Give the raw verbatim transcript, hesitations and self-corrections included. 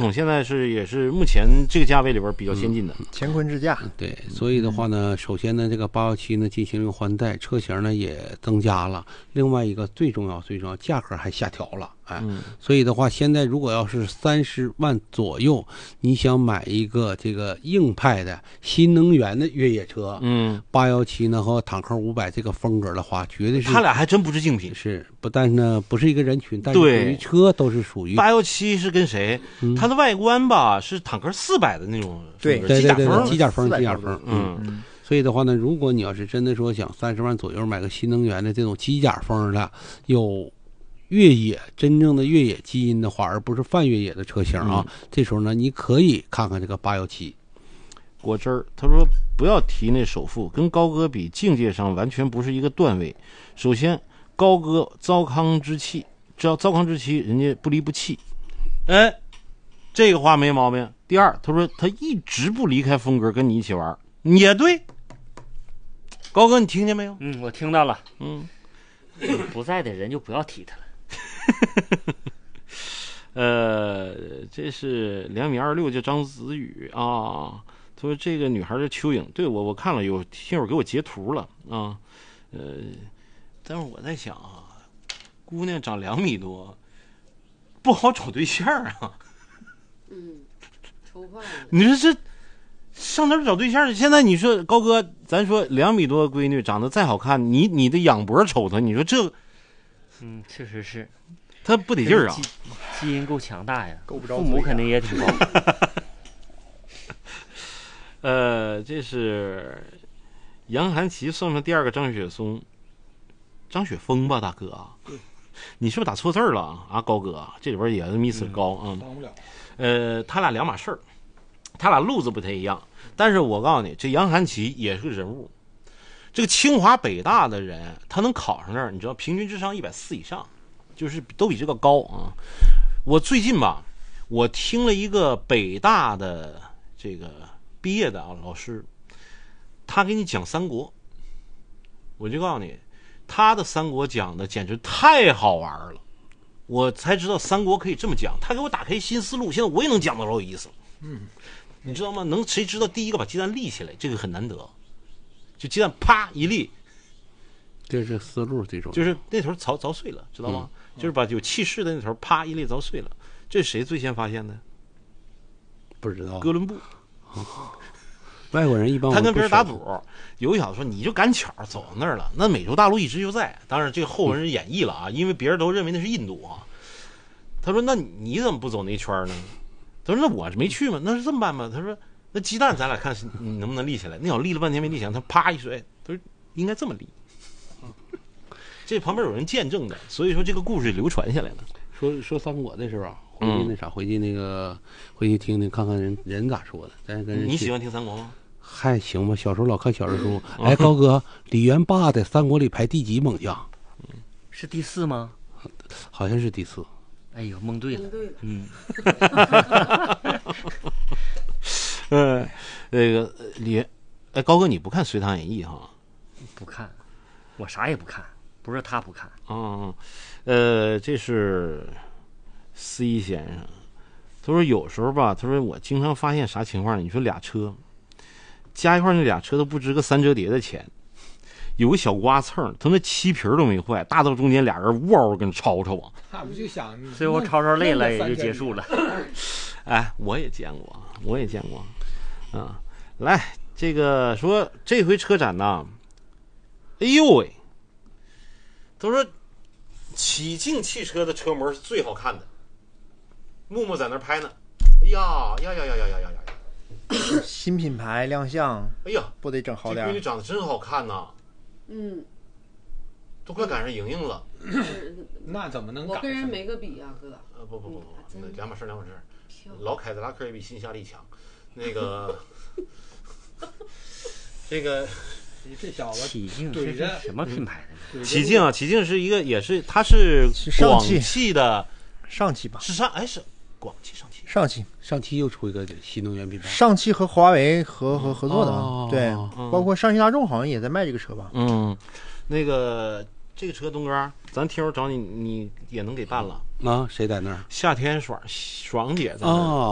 统现在是也是目前这个价位里边比较先进的， 乾坤智驾。 对，所以的话呢，首先呢，这个八幺七呢进行了换代，车型呢也增加了。另外一个最重要、最重要，价格还下调了，哎， 嗯、 所以的话，现在如果要是三十万左右，你想买一个这个硬派的新能源的越野车， 嗯， 八幺七呢和坦克五百这个风格的话，绝对是他俩还真不是竞品， 是不但呢不是一个人群，但是属于车都是属于八幺七是跟谁？ 嗯、 它的外观吧是坦克四百的那种， 对对对对，机甲风，机甲风， 嗯。 嗯所以的话呢，如果你要是真的说想三十万左右买个新能源的这种机甲风的，有越野真正的越野基因的话，而不是泛越野的车型啊，嗯、这时候呢，你可以看看这个八幺七。 果汁儿他说不要提那首富，跟高哥比，境界上完全不是一个段位。首先，高哥糟糠之妻，只要糟糠之妻，人家不离不弃。哎，这个话没毛病。第二，他说他一直不离开峰哥跟你一起玩，也对。高哥，你听见没有？ 嗯，我听到了。 嗯， 不在的人就不要提他了。 呃，这是两米二六，叫张子宇啊。他说这个女孩是蚯蚓，对我我看了，有听友给我截图了啊。呃，但是我在想啊，姑娘长两米多，不好找对象啊。 嗯，抽坏了。 你说这。上哪儿找对象？现在你说高哥，咱说两米多的闺女长得再好看，你你的仰脖瞅她，你说这， 嗯，确实是， 她不得劲儿啊， 基因够强大呀， 够不着， 父母肯定也挺高。 呃，这是杨涵琪送上第二个张雪松，张雪峰吧，大哥啊，你是不是打错字了啊？高哥，这里边也是 miss 高啊， 帮不了。 呃，他俩两码事儿。他俩路子不太一样，但是我告诉你，这杨涵琪也是个人物。这个清华北大的人，他能考上那儿，你知道，平均智商一百四以上，就是都比这个高啊。我最近吧，我听了一个北大的这个毕业的啊老师，他给你讲三国，我就告诉你，他的三国讲的简直太好玩了，我才知道三国可以这么讲，他给我打开新思路，现在我也能讲的老有意思。嗯。你知道吗？能谁知道第一个把鸡蛋立起来，这个很难得。就鸡蛋啪一立， 这是思路这种， 就是那头凿凿碎了，知道吗？嗯、就是把有气势的那头啪一立凿碎了。这是谁最先发现的？ 不知道。 哥伦布。 外国人一般他跟别人打赌，有一小子说你就赶巧走到那儿了，那美洲大陆一直就在。当然这个后人演绎了啊，嗯、因为别人都认为那是印度啊。他说：“那你怎么不走那圈呢？”他说：“那我没去嘛，那是这么办吧？”他说：“那鸡蛋咱俩看你能不能立起来。”那小立了半天没立起来，他啪一摔，他说：“应该这么立。”这旁边有人见证的，所以说这个故事流传下来了。 说说三国的时候啊，回去那啥，回去那个回去听听看看人人咋说的。咱跟人你喜欢听三国吗？ 还行吧，小时候老看小人书。哎，高哥，李元霸在三国里排第几猛将？ 是第四吗？ 好像是第四。 哎呦，蒙对了，嗯， 呃，那个李，哎，高哥，你不看《隋唐演义》哈？ 不看，我啥也不看，不是他不看。 嗯，呃，这是 C 先生，他说有时候吧，他说我经常发现啥情况？你说俩车加一块，那俩车都不值个三折叠的钱。有个小刮蹭，他那漆皮都没坏，大到中间俩人哇跟吵吵啊！ 他不就想最后吵吵累了也就结束了。 哎，我也见过，我也见过。啊，来，这个说这回车展呢，哎呦喂，都说启静汽车的车模是最好看的。木木在那拍呢，哎呀呀呀呀呀呀呀呀！ 新品牌亮相， 哎呀， 不得整好点。 这闺女长得真好看呐。 嗯， 都快赶上莹莹了。 那怎么能赶上？ 我跟人没个比啊，哥。 呃，不不不不，那两码事两码事。老凯迪拉克也比新夏利强。那个，这个， 你这小子启静怼着什么品牌的？启静啊，启静是一个，也是它是广汽的上汽吧？ 是上哎是广汽上汽。 上汽上汽又出一个新能源品牌， 上汽和华为合合合作的， 哦、 对、 嗯， 包括上汽大众好像也在卖这个车吧？ 嗯，那个这个车东哥，咱听友找你，你也能给办了啊？谁在那儿？ 夏天爽爽姐在那儿。 哦